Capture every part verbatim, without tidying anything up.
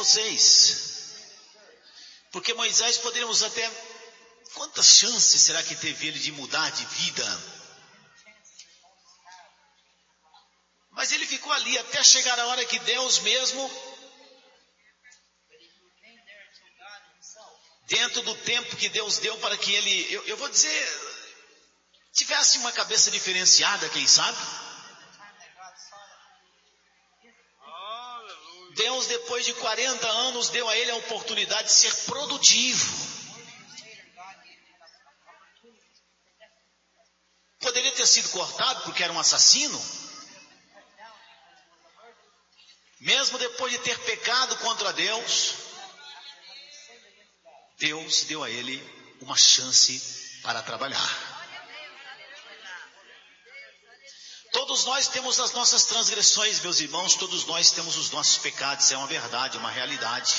vocês. Porque Moisés, poderíamos até... Quantas chances será que teve ele de mudar de vida? Mas ele ficou ali até chegar a hora que Deus mesmo, dentro do tempo que Deus deu para que ele, eu, eu vou dizer, tivesse uma cabeça diferenciada, quem sabe? Deus, depois de quarenta anos, deu a ele a oportunidade de ser produtivo. Poderia ter sido cortado porque era um assassino. Mesmo depois de ter pecado contra Deus, Deus deu a ele uma chance para trabalhar. Todos nós temos as nossas transgressões, meus irmãos, todos nós temos os nossos pecados, isso é uma verdade, uma realidade.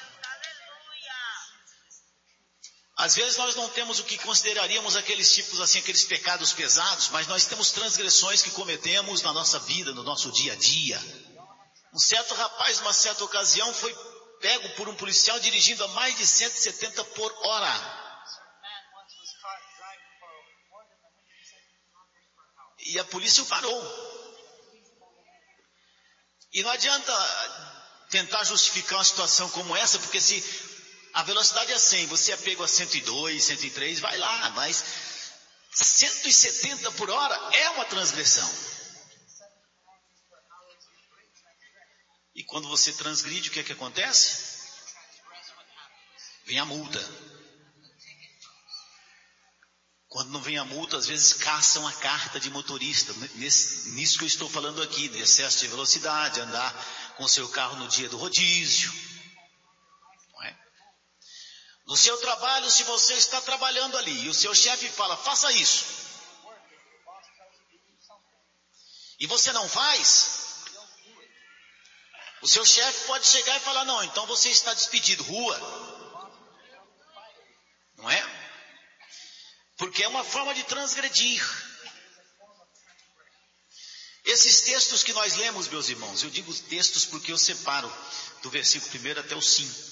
Às vezes nós não temos o que consideraríamos aqueles tipos assim, aqueles pecados pesados, mas nós temos transgressões que cometemos na nossa vida, no nosso dia a dia. Um certo rapaz, numa certa ocasião, foi pego por um policial dirigindo a mais de cento e setenta por hora. E a polícia o parou. E não adianta tentar justificar uma situação como essa, porque se a velocidade é cem, você é pego a cento e dois, cento e três, vai lá, mas cento e setenta por hora é uma transgressão. E quando você transgride, o que é que acontece? Vem a multa. Quando não vem a multa, às vezes caçam a carta de motorista. Nesse, nisso que eu estou falando aqui, de excesso de velocidade, andar com seu carro no dia do rodízio. Não é? No seu trabalho, se você está trabalhando ali e o seu chefe fala, faça isso, e você não faz, o seu chefe pode chegar e falar, não, então você está despedido, rua. Não é? Porque é uma forma de transgredir. Esses textos que nós lemos, meus irmãos, eu digo textos porque eu separo do versículo primeiro até o cinco.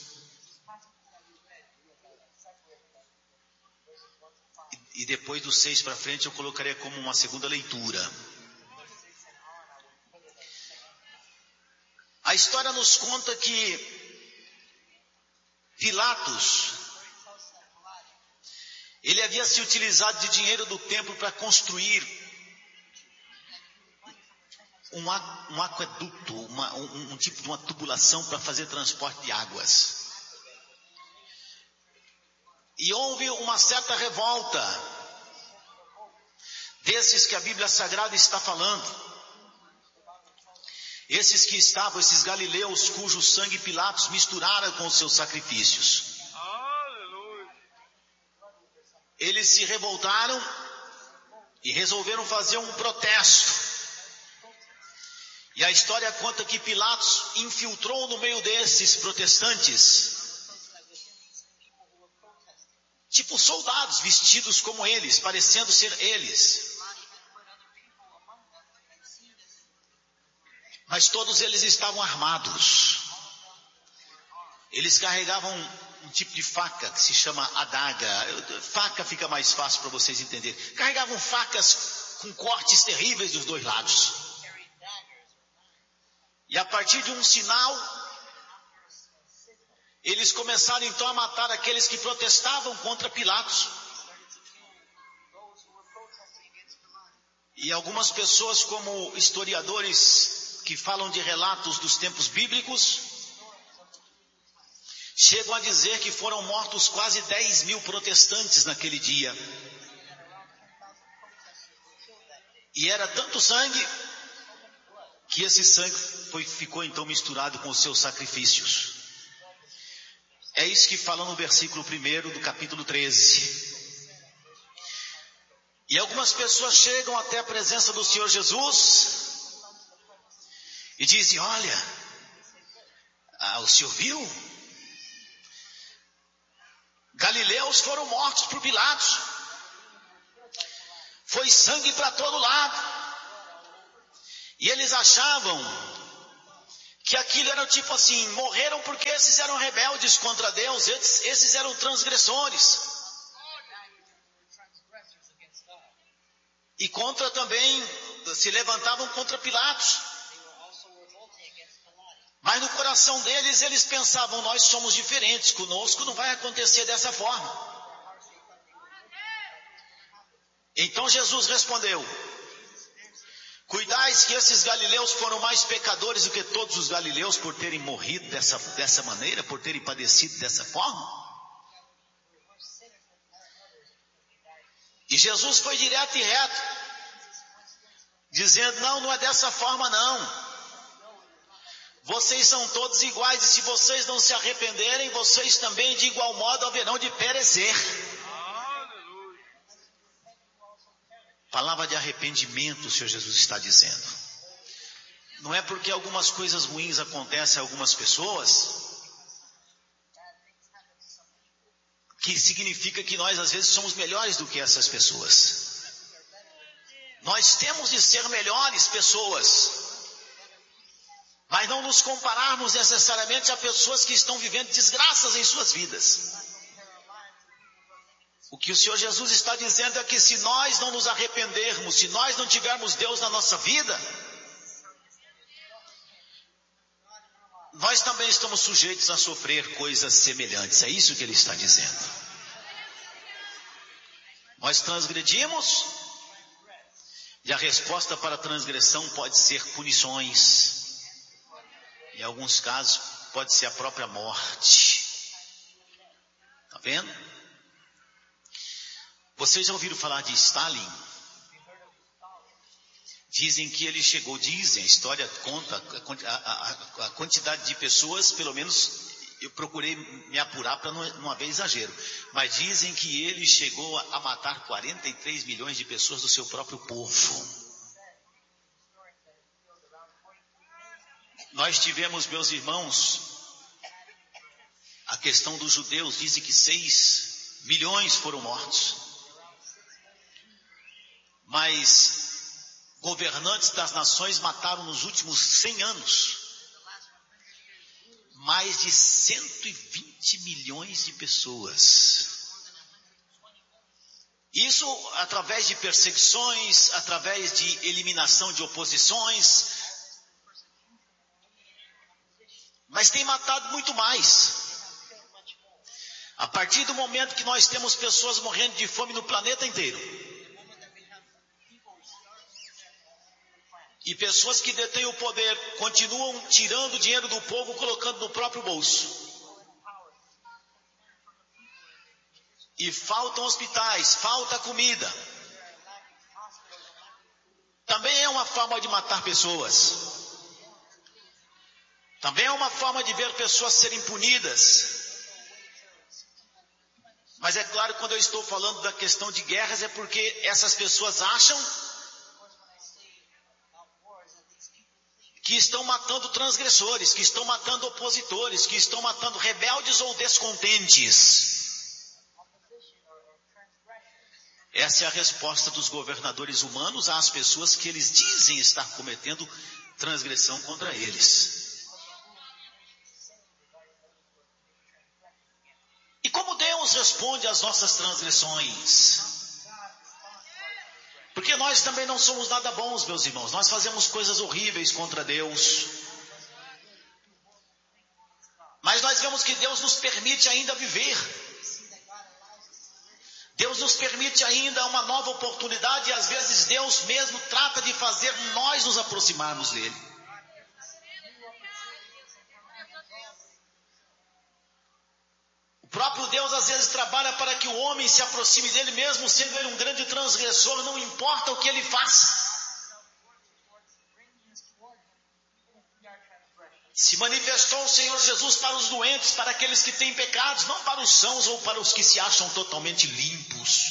E depois do seis para frente eu colocaria como uma segunda leitura. A história nos conta que Pilatos, ele havia se utilizado de dinheiro do templo para construir um, um aqueduto, uma, um, um tipo de uma tubulação para fazer transporte de águas. E houve uma certa revolta desses que a Bíblia Sagrada está falando. Esses que estavam, esses galileus, cujo sangue Pilatos misturara com os seus sacrifícios. Eles se revoltaram e resolveram fazer um protesto. E a história conta que Pilatos infiltrou no meio desses protestantes, tipo soldados vestidos como eles, parecendo ser eles. Mas todos eles estavam armados. Eles carregavam um tipo de faca que se chama adaga. Faca fica mais fácil para vocês entenderem. Carregavam facas com cortes terríveis dos dois lados. E a partir de um sinal, eles começaram então a matar aqueles que protestavam contra Pilatos. E algumas pessoas, como historiadores que falam de relatos dos tempos bíblicos, chegam a dizer que foram mortos quase dez mil protestantes naquele dia. E era tanto sangue, que esse sangue foi, ficou então misturado com os seus sacrifícios. É isso que fala no versículo primeiro do capítulo treze. E algumas pessoas chegam até a presença do Senhor Jesus e dizem, olha, ah, o senhor viu? Galileus foram mortos por Pilatos. Foi sangue para todo lado. E eles achavam que aquilo era tipo assim, morreram porque esses eram rebeldes contra Deus, esses, esses eram transgressores. E contra também, se levantavam contra Pilatos. Mas no coração deles, eles pensavam, nós somos diferentes, conosco não vai acontecer dessa forma. Então Jesus respondeu, cuidais que esses galileus foram mais pecadores do que todos os galileus por terem morrido dessa, dessa maneira, por terem padecido dessa forma? E Jesus foi direto e reto, dizendo, não, não é dessa forma não. Vocês são todos iguais e se vocês não se arrependerem, vocês também de igual modo haverão de perecer. Palavra de arrependimento, o Senhor Jesus está dizendo. Não é porque algumas coisas ruins acontecem a algumas pessoas que significa que nós às vezes somos melhores do que essas pessoas. Nós temos de ser melhores pessoas, mas não nos compararmos necessariamente a pessoas que estão vivendo desgraças em suas vidas. O que o Senhor Jesus está dizendo é que se nós não nos arrependermos, se nós não tivermos Deus na nossa vida, nós também estamos sujeitos a sofrer coisas semelhantes. É isso que ele está dizendo. Nós transgredimos, e a resposta para a transgressão pode ser punições. Em alguns casos, pode ser a própria morte. Está vendo? Vocês já ouviram falar de Stalin? Dizem que ele chegou, dizem, a história conta, a, a, a quantidade de pessoas, pelo menos eu procurei me apurar para não, não haver exagero, mas dizem que ele chegou a matar quarenta e três milhões de pessoas do seu próprio povo. Nós tivemos, meus irmãos, a questão dos judeus, dizem que seis milhões foram mortos. Mas governantes das nações mataram nos últimos cem anos mais de cento e vinte milhões de pessoas. Isso através de perseguições, através de eliminação de oposições. Mas tem matado muito mais. A partir do momento que nós temos pessoas morrendo de fome no planeta inteiro, e pessoas que detêm o poder continuam tirando o dinheiro do povo, colocando no próprio bolso. E faltam hospitais, falta comida. Também é uma forma de matar pessoas. Também é uma forma de ver pessoas serem punidas. Mas é claro, quando eu estou falando da questão de guerras, é porque essas pessoas acham que estão matando transgressores, que estão matando opositores, que estão matando rebeldes ou descontentes. Essa é a resposta dos governadores humanos às pessoas que eles dizem estar cometendo transgressão contra eles. E como Deus responde às nossas transgressões? Porque nós também não somos nada bons, meus irmãos. Nós fazemos coisas horríveis contra Deus. Mas nós vemos que Deus nos permite ainda viver. Deus nos permite ainda uma nova oportunidade e às vezes Deus mesmo trata de fazer nós nos aproximarmos dele. O próprio Deus às vezes trabalha para que o homem se aproxime dele, mesmo sendo ele um grande transgressor, não importa o que ele faz. Se manifestou o Senhor Jesus para os doentes, para aqueles que têm pecados, não para os sãos ou para os que se acham totalmente limpos.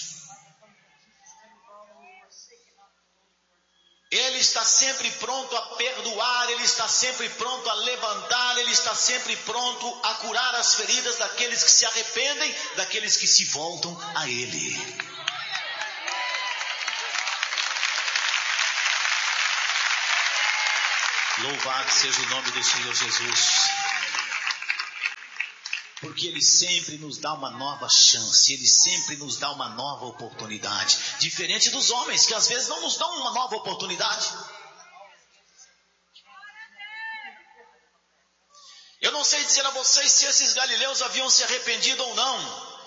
Ele está sempre pronto a perdoar, Ele está sempre pronto a levantar, Ele está sempre pronto a curar as feridas daqueles que se arrependem, daqueles que se voltam a Ele. Louvado seja o nome do Senhor Jesus. Porque Ele sempre nos dá uma nova chance, Ele sempre nos dá uma nova oportunidade. Diferente dos homens, que às vezes não nos dão uma nova oportunidade. Eu não sei dizer a vocês se esses galileus haviam se arrependido ou não.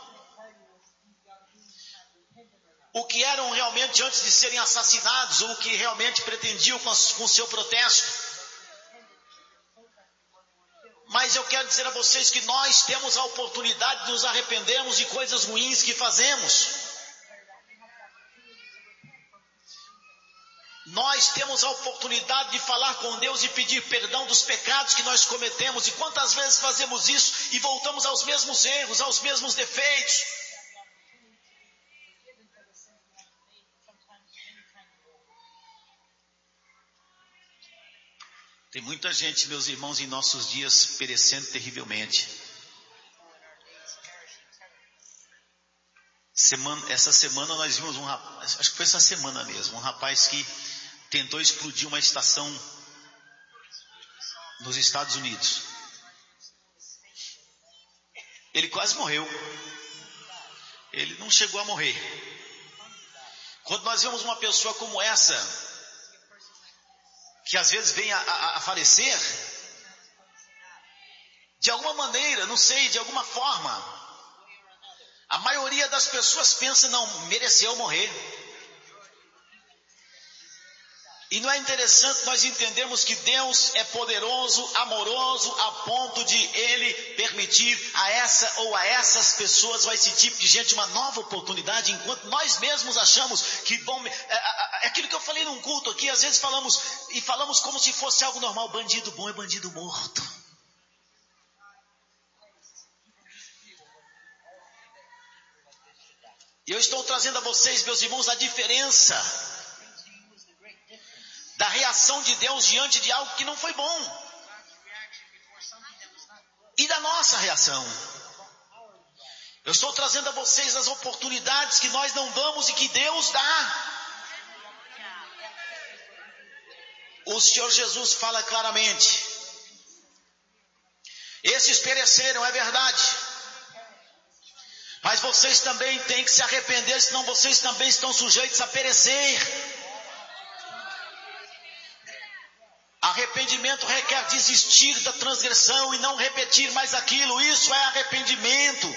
O que eram realmente antes de serem assassinados, ou o que realmente pretendiam com o seu protesto. Mas eu quero dizer a vocês que nós temos a oportunidade de nos arrependermos de coisas ruins que fazemos. Nós temos a oportunidade de falar com Deus e pedir perdão dos pecados que nós cometemos. E quantas vezes fazemos isso e voltamos aos mesmos erros, aos mesmos defeitos. Tem muita gente, meus irmãos, em nossos dias perecendo terrivelmente. Semana, essa semana nós vimos um rapaz, acho que foi essa semana mesmo, um rapaz que tentou explodir uma estação nos Estados Unidos. Ele quase morreu. Ele não chegou a morrer. Quando nós vemos uma pessoa como essa, que às vezes vem a, a, a falecer, de alguma maneira, não sei, de alguma forma, a maioria das pessoas pensa, não, mereceu morrer. E não é interessante nós entendermos que Deus é poderoso, amoroso, a ponto de Ele permitir a essa ou a essas pessoas, ou a esse tipo de gente, uma nova oportunidade, enquanto nós mesmos achamos que bom, é, é, é aquilo que eu falei num culto aqui, às vezes falamos, e falamos como se fosse algo normal, bandido bom é bandido morto. E eu estou trazendo a vocês, meus irmãos, a diferença da reação de Deus diante de algo que não foi bom. E da nossa reação. Eu estou trazendo a vocês as oportunidades que nós não damos e que Deus dá. O Senhor Jesus fala claramente. Esses pereceram, é verdade. Mas vocês também têm que se arrepender, senão vocês também estão sujeitos a perecer. Arrependimento requer desistir da transgressão e não repetir mais aquilo. Isso é arrependimento.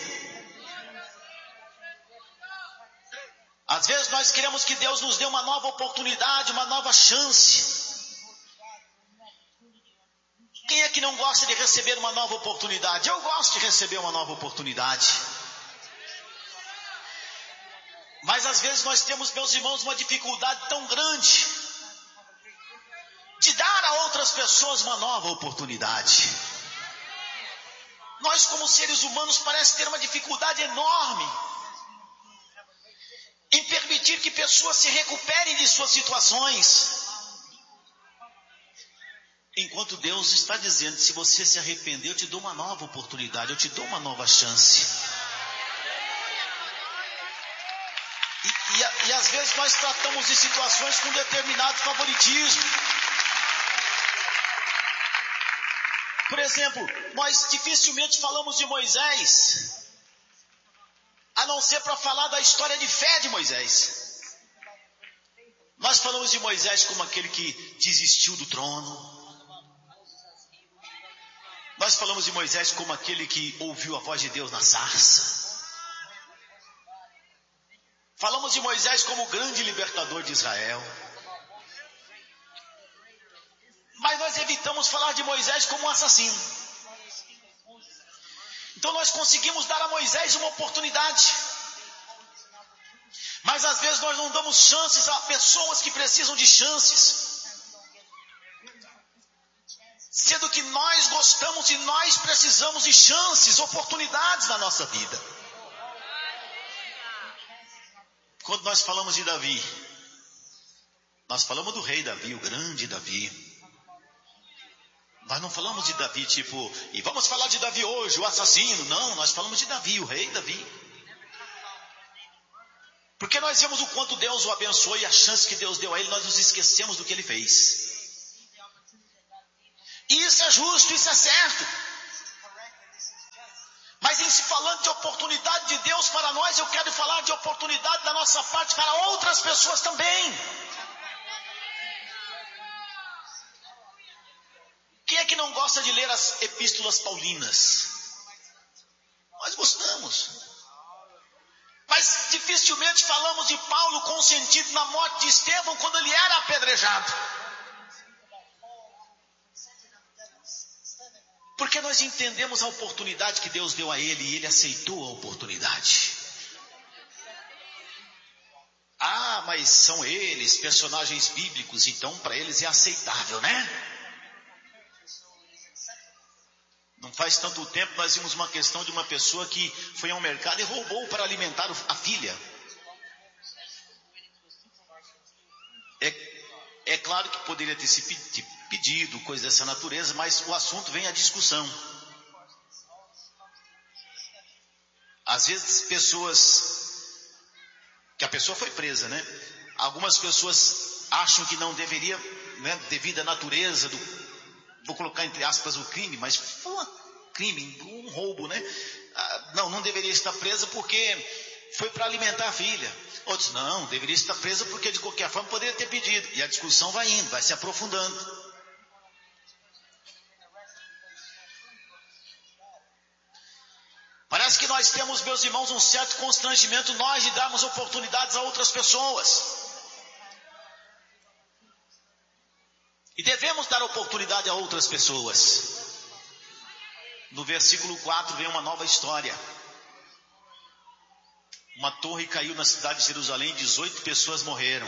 Às vezes nós queremos que Deus nos dê uma nova oportunidade, uma nova chance. Quem é que não gosta de receber uma nova oportunidade? Eu gosto de receber uma nova oportunidade. Mas às vezes nós temos, meus irmãos, uma dificuldade tão grande de dar a outras pessoas uma nova oportunidade. Nós, como seres humanos, parece ter uma dificuldade enorme em permitir que pessoas se recuperem de suas situações. Enquanto Deus está dizendo, se você se arrepender, eu te dou uma nova oportunidade, eu te dou uma nova chance. E, e, e às vezes nós tratamos de situações com determinado favoritismo. Por exemplo, nós dificilmente falamos de Moisés, a não ser para falar da história de fé de Moisés. Nós falamos de Moisés como aquele que desistiu do trono. Nós falamos de Moisés como aquele que ouviu a voz de Deus na sarça. Falamos de Moisés como o grande libertador de Israel. Mas nós evitamos falar de Moisés como um assassino. Então nós conseguimos dar a Moisés uma oportunidade. Mas às vezes nós não damos chances a pessoas que precisam de chances. Sendo que nós gostamos e nós precisamos de chances, oportunidades na nossa vida. Quando nós falamos de Davi, nós falamos do rei Davi, o grande Davi. Nós não falamos de Davi tipo, e vamos falar de Davi hoje, o assassino. Não, nós falamos de Davi, o rei Davi. Porque nós vemos o quanto Deus o abençoou e a chance que Deus deu a ele, nós nos esquecemos do que ele fez. E isso é justo, isso é certo. Mas em se falando de oportunidade de Deus para nós, eu quero falar de oportunidade da nossa parte para outras pessoas também. Quem é que não gosta de ler as epístolas paulinas? Nós gostamos. Mas dificilmente falamos de Paulo com sentido na morte de Estevão quando ele era apedrejado. Porque nós entendemos a oportunidade que Deus deu a ele e ele aceitou a oportunidade. Ah, mas são eles, personagens bíblicos, então para eles é aceitável, né? Não faz tanto tempo nós vimos uma questão de uma pessoa que foi ao mercado e roubou para alimentar a filha. É, é claro que poderia ter se pedido coisa dessa natureza, mas o assunto vem à discussão. Às vezes pessoas, que a pessoa foi presa, né? Algumas pessoas acham que não deveria, né, devido à natureza do, vou colocar entre aspas o crime, mas foi um crime, um roubo, né? Ah, não, não deveria estar presa porque foi para alimentar a filha. Outros, não, deveria estar presa porque de qualquer forma poderia ter pedido. E a discussão vai indo, vai se aprofundando. Parece que nós temos, meus irmãos, um certo constrangimento nós de darmos oportunidades a outras pessoas. E devemos dar oportunidade a outras pessoas. No versículo quatro vem uma nova história. Uma torre caiu na cidade de Jerusalém, dezoito pessoas morreram.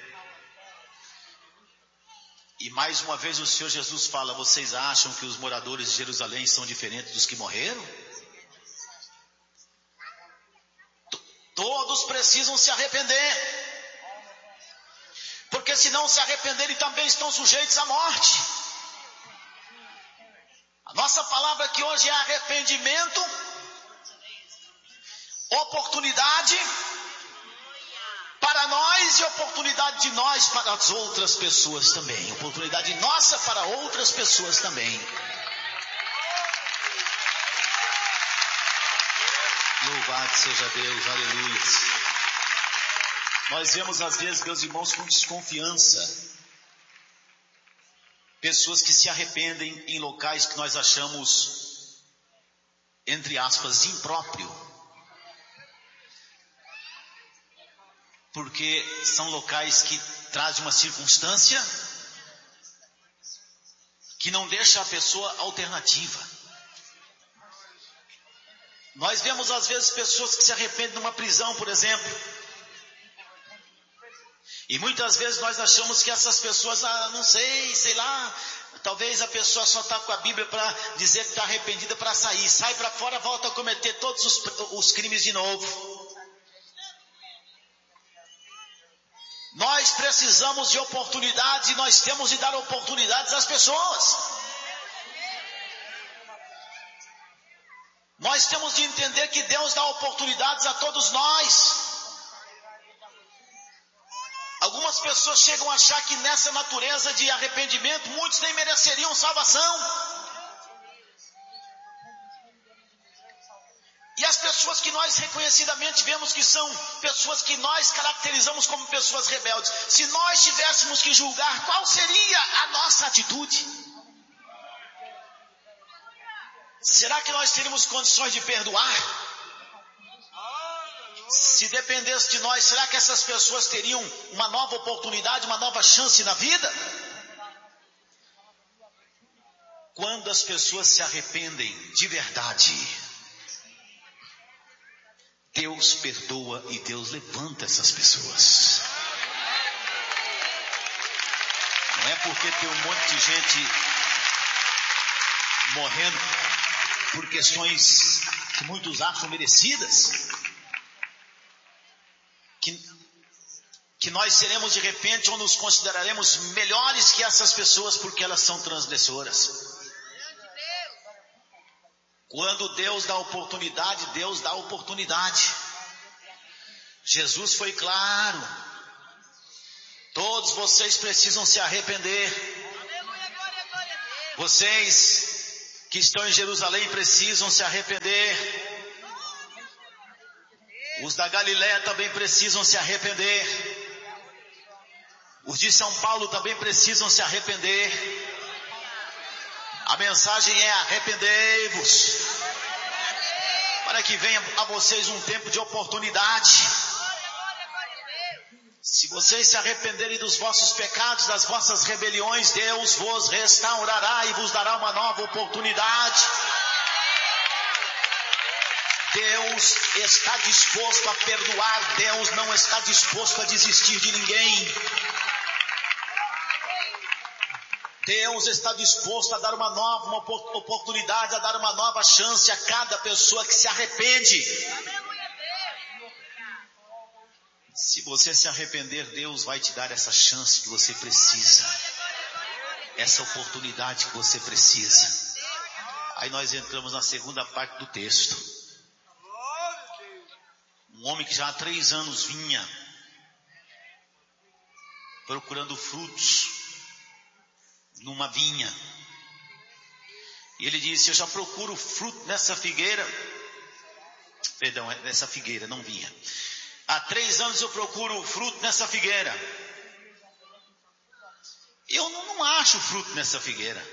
E mais uma vez o Senhor Jesus fala, vocês acham que os moradores de Jerusalém são diferentes dos que morreram? Todos precisam se arrepender. Porque se não se arrependerem também estão sujeitos à morte. A nossa palavra aqui hoje é arrependimento, oportunidade para nós e oportunidade de nós para as outras pessoas também. Oportunidade nossa para outras pessoas também. Louvado seja Deus, aleluia. Nós vemos às vezes, meus irmãos, com desconfiança, pessoas que se arrependem em locais que nós achamos, entre aspas, impróprio. Porque são locais que trazem uma circunstância que não deixa a pessoa alternativa. Nós vemos às vezes pessoas que se arrependem numa prisão, por exemplo. E muitas vezes nós achamos que essas pessoas, ah, não sei, sei lá, talvez a pessoa só está com a Bíblia para dizer que está arrependida para sair. Sai para fora, volta a cometer todos os, os crimes de novo. Nós precisamos de oportunidades e nós temos de dar oportunidades às pessoas. Nós temos de entender que Deus dá oportunidades a todos nós. Algumas pessoas chegam a achar que nessa natureza de arrependimento, muitos nem mereceriam salvação. E as pessoas que nós reconhecidamente vemos que são pessoas que nós caracterizamos como pessoas rebeldes, se nós tivéssemos que julgar, qual seria a nossa atitude? Será que nós teríamos condições de perdoar? Se dependesse de nós, será que essas pessoas teriam uma nova oportunidade, uma nova chance na vida? Quando as pessoas se arrependem de verdade, Deus perdoa e Deus levanta essas pessoas. Não é porque tem um monte de gente morrendo por questões que muitos acham merecidas, Que, que nós seremos de repente ou nos consideraremos melhores que essas pessoas porque elas são transgressoras. Quando Deus dá oportunidade, Deus dá oportunidade. Jesus foi claro. Todos vocês precisam se arrepender. Vocês que estão em Jerusalém precisam se arrepender. Os da Galiléia também precisam se arrepender. Os de São Paulo também precisam se arrepender. A mensagem é: arrependei-vos, para que venha a vocês um tempo de oportunidade. Se vocês se arrependerem dos vossos pecados, das vossas rebeliões, Deus vos restaurará e vos dará uma nova oportunidade. Deus está disposto a perdoar. Deus não está disposto a desistir de ninguém. Deus está disposto a dar uma nova uma oportunidade, a dar uma nova chance a cada pessoa que se arrepende. Se você se arrepender, Deus vai te dar essa chance que você precisa, essa oportunidade que você precisa. Aí nós entramos na segunda parte do texto. Um homem que já há três anos vinha procurando frutos numa vinha. E ele disse: eu já procuro fruto nessa figueira. Perdão, nessa figueira, não vinha. Há três anos eu procuro fruto nessa figueira. Eu não, não acho fruto nessa figueira.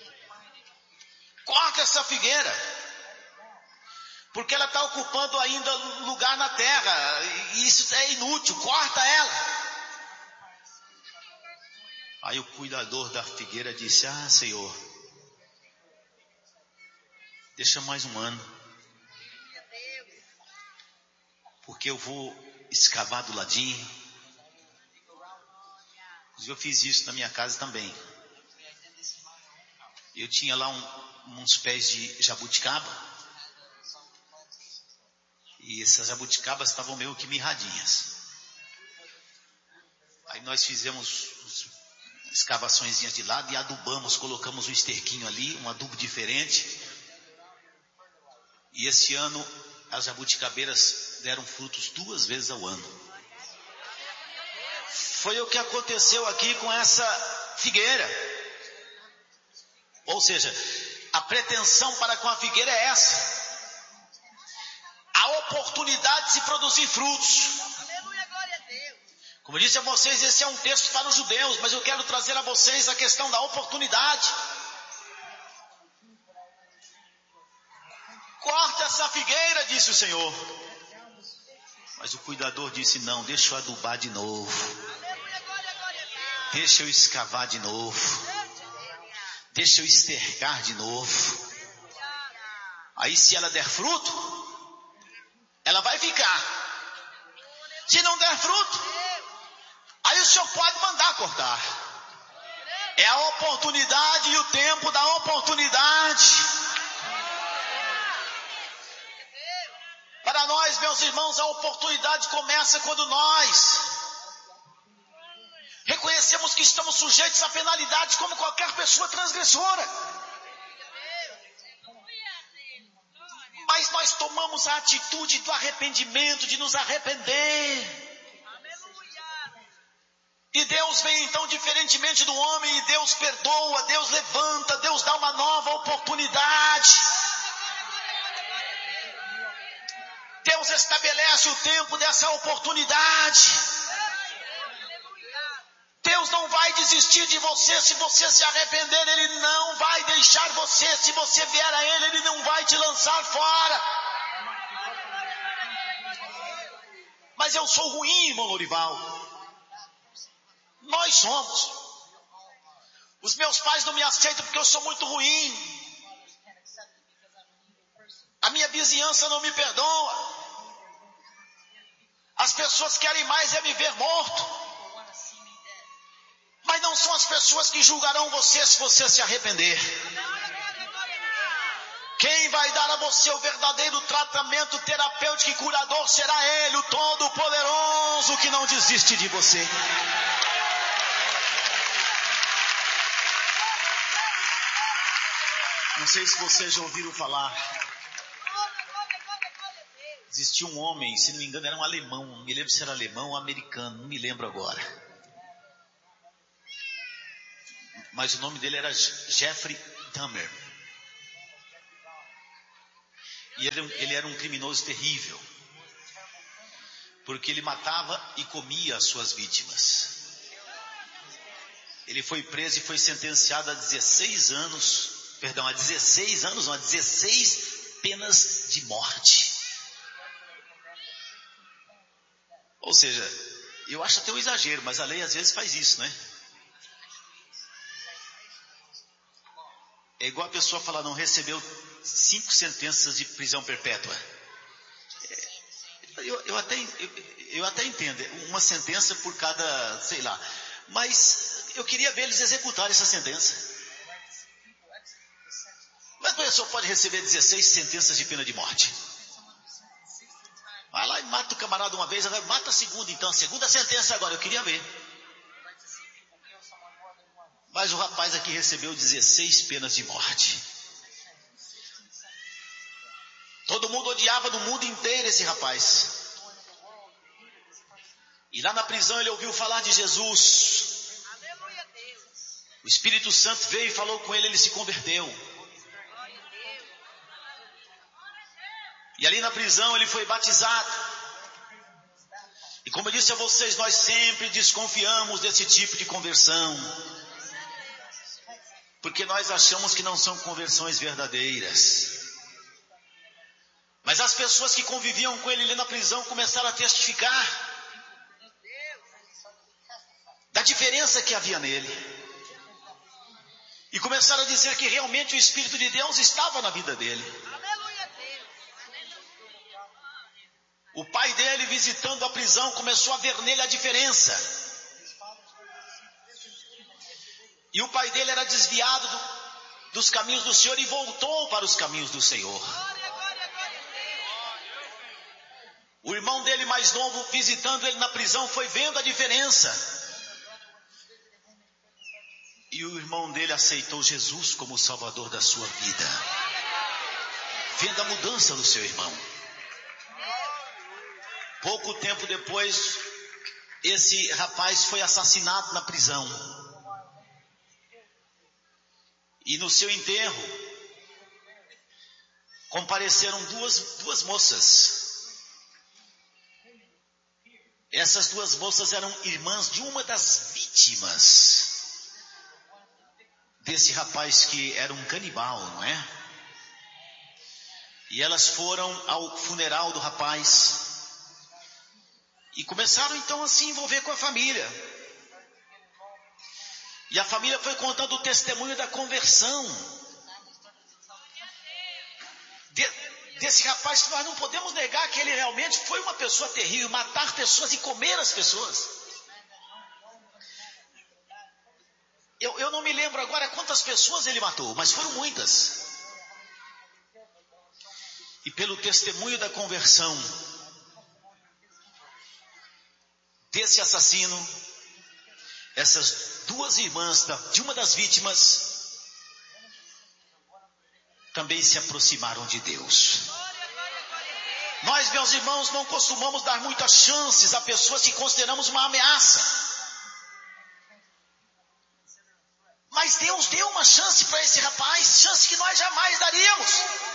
Corta essa figueira, porque ela está ocupando ainda lugar na terra, e isso é inútil, corta ela. Aí o cuidador da figueira disse: ah, Senhor, deixa mais um ano, porque eu vou escavar do ladinho. Eu fiz isso na minha casa também. Eu tinha lá um, uns pés de jabuticaba, e essas jabuticabas estavam meio que mirradinhas. Aí nós fizemos escavaçõezinhas de lado e adubamos, colocamos um esterquinho ali, um adubo diferente. E esse ano as jabuticabeiras deram frutos duas vezes ao ano. Foi o que aconteceu aqui com essa figueira. Ou seja, a pretensão para com a figueira é essa: a oportunidade de se produzir frutos. Como eu disse a vocês, esse é um texto para os judeus, mas eu quero trazer a vocês a questão da oportunidade. Corta essa figueira, disse o Senhor. Mas o cuidador disse: não, deixa eu adubar de novo. Deixa eu escavar de novo. Deixa eu estercar de novo. Aí se ela der fruto, ela vai ficar. Se não der fruto, aí o Senhor pode mandar cortar. É a oportunidade e o tempo da oportunidade. Para nós, meus irmãos, a oportunidade começa quando nós reconhecemos que estamos sujeitos a penalidades como qualquer pessoa transgressora. Mas nós tomamos a atitude do arrependimento, de nos arrepender. E Deus vem então diferentemente do homem, e Deus perdoa, Deus levanta, Deus dá uma nova oportunidade. Deus estabelece o tempo dessa oportunidade. Deus não vai desistir de você se você se arrepender. Ele não vai deixar você. Se você vier a Ele, Ele não vai te lançar fora. Mas eu sou ruim, irmão Lorival. Nós somos. Os meus pais não me aceitam porque eu sou muito ruim. A minha vizinhança não me perdoa. As pessoas querem mais é me ver morto. Mas não são as pessoas que julgarão você se você se arrepender. Quem vai dar a você o verdadeiro tratamento terapêutico e curador será Ele, o Todo-Poderoso, que não desiste de você. Não sei se vocês já ouviram falar. Existia um homem, se não me engano era um alemão, não me lembro se era alemão ou americano, não me lembro agora. Mas o nome dele era Jeffrey Dahmer. E ele, ele era um criminoso terrível, porque ele matava e comia as suas vítimas. Ele foi preso e foi sentenciado a dezesseis anos, perdão, a dezesseis anos, não, a dezesseis penas de morte. Ou seja, eu acho até um exagero, mas a lei às vezes faz isso, né? É igual a pessoa falar, não recebeu cinco sentenças de prisão perpétua. Eu, eu, até, eu, eu até entendo, uma sentença por cada, sei lá, mas eu queria ver eles executarem essa sentença. Mas a pessoa pode receber dezesseis sentenças de pena de morte. Vai lá e mata o camarada uma vez, agora mata a segunda então, a segunda sentença agora, eu queria ver. Mas o rapaz aqui recebeu dezesseis penas de morte. Todo mundo odiava no mundo inteiro esse rapaz. E lá na prisão ele ouviu falar de Jesus. O Espírito Santo veio e falou com ele, ele se converteu. E ali na prisão ele foi batizado. E como eu disse a vocês, nós sempre desconfiamos desse tipo de conversão. Porque nós achamos que não são conversões verdadeiras. Mas as pessoas que conviviam com ele ali na prisão começaram a testificar da diferença que havia nele. E começaram a dizer que realmente o Espírito de Deus estava na vida dele. O pai dele, visitando a prisão, começou a ver nele a diferença. E o pai dele era desviado do, dos caminhos do Senhor e voltou para os caminhos do Senhor. O irmão dele mais novo, visitando ele na prisão, foi vendo a diferença. E o irmão dele aceitou Jesus como o Salvador da sua vida. Vendo a mudança do seu irmão. Pouco tempo depois, esse rapaz foi assassinado na prisão. E no seu enterro, compareceram duas, duas moças. Essas duas moças eram irmãs de uma das vítimas desse rapaz que era um canibal, não é? E elas foram ao funeral do rapaz e começaram então a se envolver com a família. E a família foi contando o testemunho da conversão de, desse rapaz, que nós não podemos negar que ele realmente foi uma pessoa terrível, matar pessoas e comer as pessoas. Eu, eu não me lembro agora quantas pessoas ele matou, mas foram muitas. E pelo testemunho da conversão desse assassino, essas duas irmãs de uma das vítimas também se aproximaram de Deus. Nós, meus irmãos, não costumamos dar muitas chances a pessoas que consideramos uma ameaça. Mas Deus deu uma chance para esse rapaz, chance que nós jamais daríamos.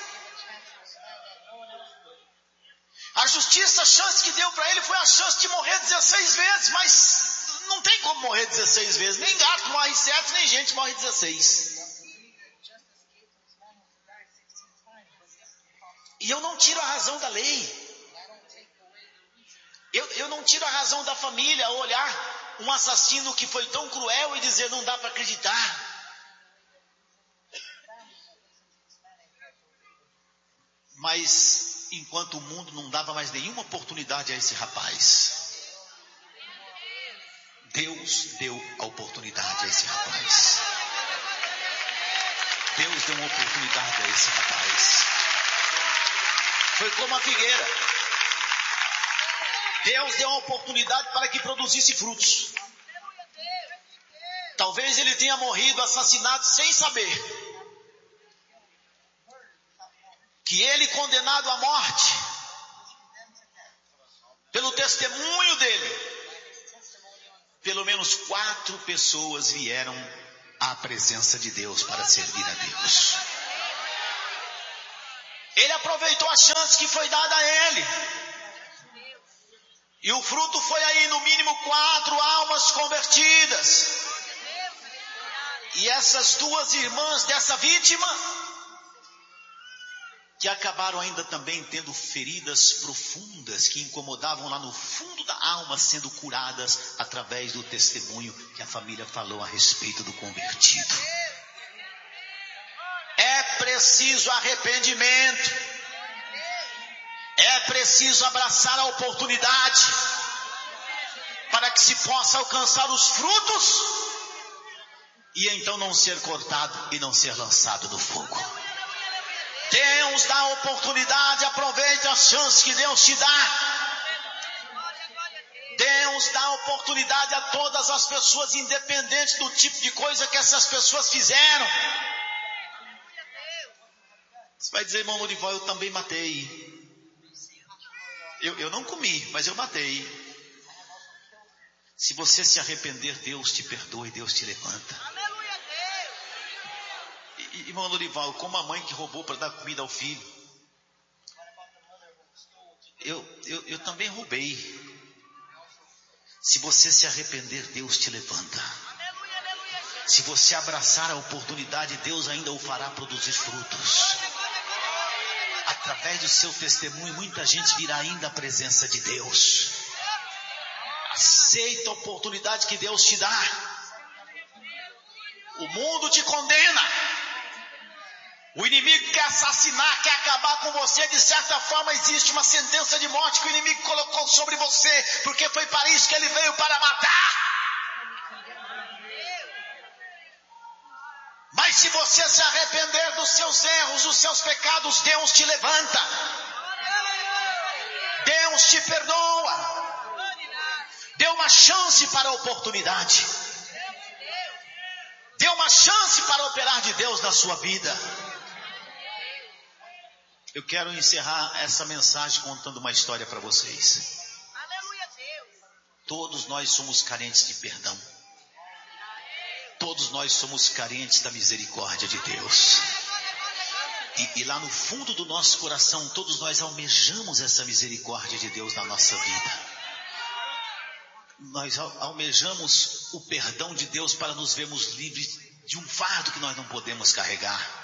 A justiça, a chance que deu para ele foi a chance de morrer dezesseis vezes, mas não tem como morrer dezesseis vezes. Nem gato morre sete, nem gente morre dezesseis. E eu não tiro a razão da lei. Eu, eu não tiro a razão da família ao olhar um assassino que foi tão cruel e dizer não dá para acreditar. Mas enquanto o mundo não dava mais nenhuma oportunidade a esse rapaz, Deus deu a oportunidade a esse rapaz. Deus deu uma oportunidade a esse rapaz. Foi como a figueira. Deus deu uma oportunidade para que produzisse frutos. Talvez ele tenha morrido assassinado sem saber que ele, condenado à morte, pelo testemunho dele, pelo menos quatro pessoas vieram à presença de Deus para servir a Deus. Ele aproveitou a chance que foi dada a ele. E o fruto foi aí no mínimo quatro almas convertidas. E essas duas irmãs dessa vítima, que acabaram ainda também tendo feridas profundas que incomodavam lá no fundo da alma, sendo curadas através do testemunho que a família falou a respeito do convertido. É preciso arrependimento. É preciso abraçar a oportunidade para que se possa alcançar os frutos e então não ser cortado e não ser lançado no fogo. Deus dá a oportunidade, aproveite a chance que Deus te dá. Deus dá a oportunidade a todas as pessoas, independente do tipo de coisa que essas pessoas fizeram. Você vai dizer, irmão Lorival, eu também matei. Eu, eu não comi, mas eu matei. Se você se arrepender, Deus te perdoa e Deus te levanta. Irmão Lorival, como a mãe que roubou para dar comida ao filho. Eu, eu, eu também roubei. Se você se arrepender, Deus te levanta. Se você abraçar a oportunidade, Deus ainda o fará produzir frutos. Através do seu testemunho, muita gente virá ainda à presença de Deus. Aceita a oportunidade que Deus te dá. O mundo te condena. O inimigo quer assassinar, quer acabar com você. De certa forma existe uma sentença de morte que o inimigo colocou sobre você, porque foi para isso que ele veio, para matar. Mas se você se arrepender dos seus erros, dos seus pecados, Deus te levanta. Deus te perdoa. Dê uma chance para a oportunidade. Dê uma chance para o operar de Deus na sua vida. Eu quero encerrar essa mensagem contando uma história para vocês. Todos nós somos carentes de perdão. Todos nós somos carentes da misericórdia de Deus. E, e lá no fundo do nosso coração, todos nós almejamos essa misericórdia de Deus na nossa vida. Nós almejamos o perdão de Deus para nos vermos livres de um fardo que nós não podemos carregar.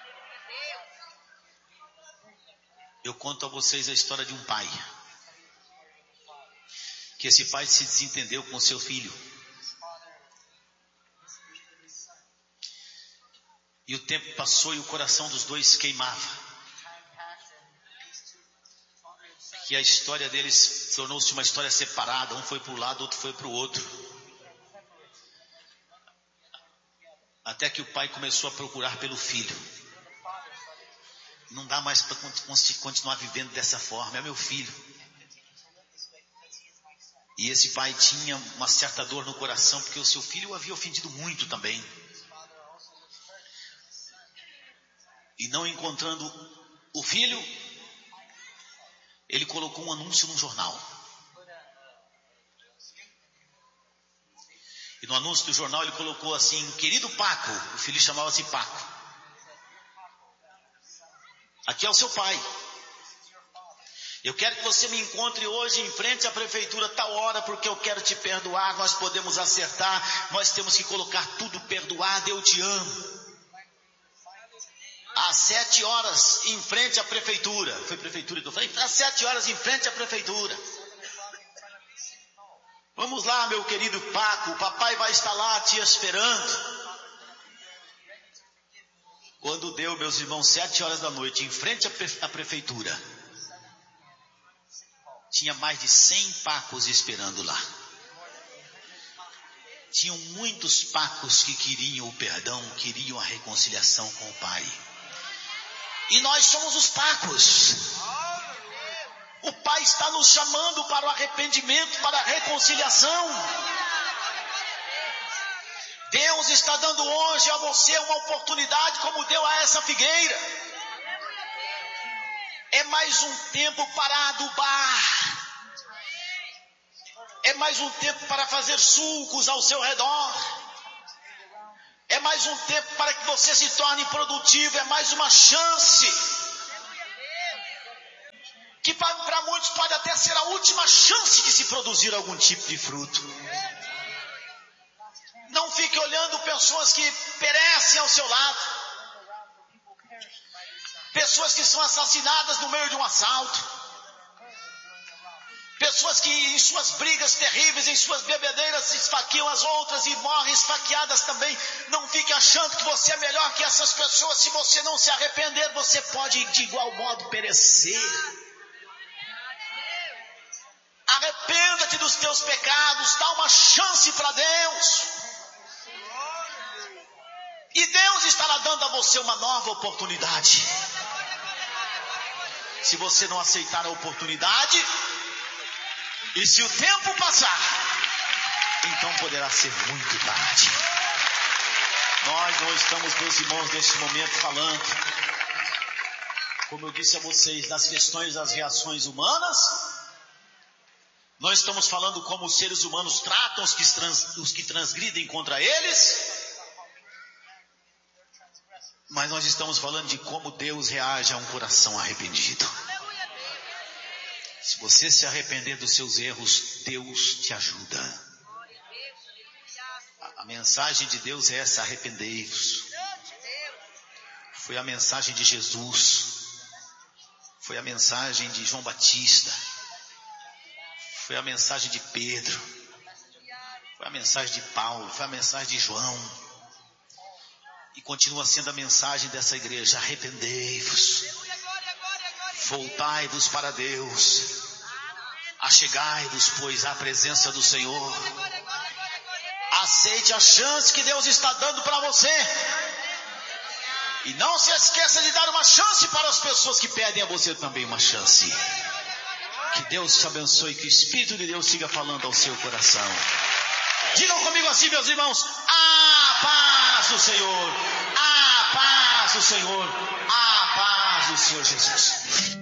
Eu conto a vocês a história de um pai. Que esse pai se desentendeu com seu filho. E o tempo passou e o coração dos dois queimava. Que a história deles tornou-se uma história separada. Um foi para um lado, outro foi para o outro. Até que o pai começou a procurar pelo filho. Não dá mais para continuar vivendo dessa forma. É meu filho. E esse pai tinha uma certa dor no coração, porque o seu filho o havia ofendido muito também. E não encontrando o filho, ele colocou um anúncio num jornal. E no anúncio do jornal ele colocou assim: querido Paco. O filho chamava-se Paco. Aqui é o seu pai. Eu quero que você me encontre hoje em frente à prefeitura tal hora, porque eu quero te perdoar. Nós podemos acertar. Nós temos que colocar tudo perdoado. Eu te amo. Às sete horas em frente à prefeitura. Foi prefeitura que eu falei? Às sete horas em frente à prefeitura. Vamos lá, meu querido Paco. O papai vai estar lá te esperando. Quando deu, meus irmãos, sete horas da noite, em frente à prefeitura, tinha mais de cem pacos esperando lá. Tinham muitos pacos que queriam o perdão, queriam a reconciliação com o pai. E nós somos os pacos. O pai está nos chamando para o arrependimento, para a reconciliação. Deus está dando hoje a você uma oportunidade, como deu a essa figueira. É mais um tempo para adubar. É mais um tempo para fazer sulcos ao seu redor. é mais um tempo para que você se torne produtivo, é mais uma chance. Que para muitos pode até ser a última chance de se produzir algum tipo de fruto. Não fique olhando pessoas que perecem ao seu lado. Pessoas que são assassinadas no meio de um assalto. Pessoas que em suas brigas terríveis, em suas bebedeiras, se esfaqueiam as outras e morrem esfaqueadas também. Não fique achando que você é melhor que essas pessoas. Se você não se arrepender, você pode de igual modo perecer. Arrependa-te dos teus pecados, dá uma chance para Deus. E Deus estará dando a você uma nova oportunidade. Se você não aceitar a oportunidade, e se o tempo passar, então poderá ser muito tarde. Nós não estamos, meus irmãos, neste momento falando, como eu disse a vocês, das questões das reações humanas. Nós estamos falando como os seres humanos tratam os que, trans, os que transgridem contra eles. Mas nós estamos falando de como Deus reage a um coração arrependido. Se você se arrepender dos seus erros, Deus te ajuda. A, a mensagem de Deus é essa: arrependei-vos. Foi a mensagem de Jesus. Foi a mensagem de João Batista. Foi a mensagem de Pedro, foi a mensagem de Paulo, foi a mensagem de João, e continua sendo a mensagem dessa igreja: arrependei-vos, voltai-vos para Deus, achegai-vos, pois, à presença do Senhor. Aceite a chance que Deus está dando para você, e não se esqueça de dar uma chance para as pessoas que pedem a você também uma chance. Que Deus te abençoe, que o Espírito de Deus siga falando ao seu coração. Digam comigo assim, meus irmãos: a paz do Senhor, a paz do Senhor, a paz do Senhor Jesus.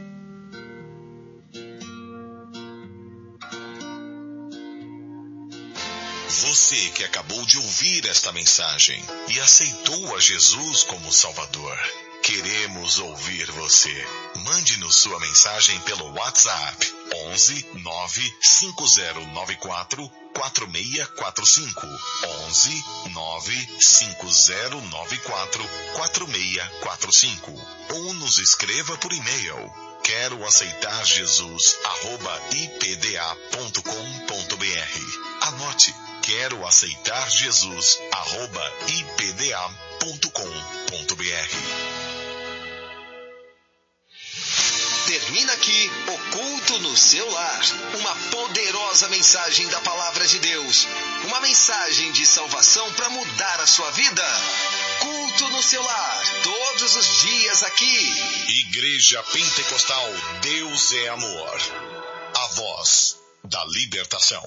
Você que acabou de ouvir esta mensagem e aceitou a Jesus como Salvador, queremos ouvir você. Mande-nos sua mensagem pelo WhatsApp onze nove cinco zero nove quatro quatro seis quatro cinco. onze nove cinco zero nove quatro quatro seis quatro cinco. Ou nos escreva por e-mail: quero aceitar Jesus arroba i p d a ponto com ponto b r. Anote: quero aceitar Jesus arroba i p d a ponto com ponto b r. Termina aqui o Culto no Seu Lar, uma poderosa mensagem da Palavra de Deus, uma mensagem de salvação para mudar a sua vida. Culto no Seu Lar, todos os dias aqui. Igreja Pentecostal Deus é Amor, a voz da libertação.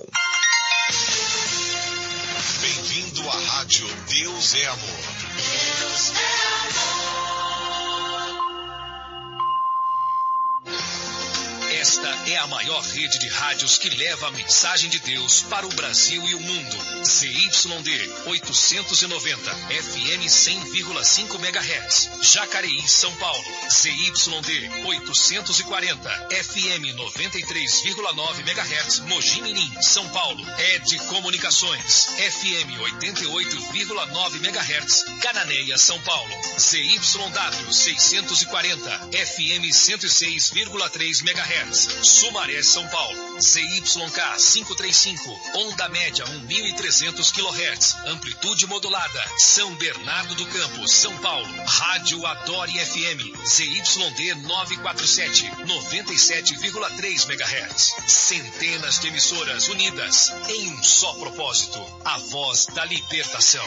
Bem-vindo à rádio Deus é Amor. Deus é amor. Esta é a maior rede de rádios que leva a mensagem de Deus para o Brasil e o mundo. Z Y D oitocentos e noventa, F M cem vírgula cinco megahertz, Jacareí, São Paulo. Z Y D oitocentos e quarenta, F M noventa e três vírgula nove megahertz, Mogi Mirim, São Paulo. Ed Comunicações, F M oitenta e oito vírgula nove megahertz, Cananéia, São Paulo. Z Y W seiscentos e quarenta, F M cento e seis vírgula três megahertz, Sumaré, São Paulo. Z Y K quinhentos e trinta e cinco, onda média mil e trezentos quilohertz, amplitude modulada, São Bernardo do Campo, São Paulo. Rádio Adore F M, Z Y D novecentos e quarenta e sete, noventa e sete vírgula três megahertz. Centenas de emissoras unidas em um só propósito: a voz da libertação.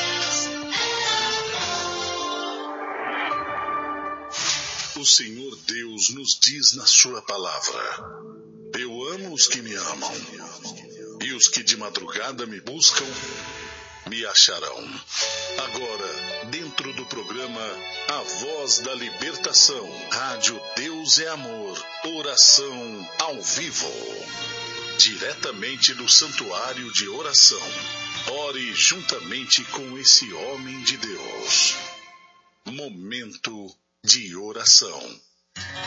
O Senhor Deus nos diz na sua palavra: eu amo os que me amam, e os que de madrugada me buscam, me acharão. Agora, dentro do programa A Voz da Libertação, Rádio Deus é Amor, oração ao vivo. diretamente do santuário de oração. Ore juntamente com esse homem de Deus. Momento de oração.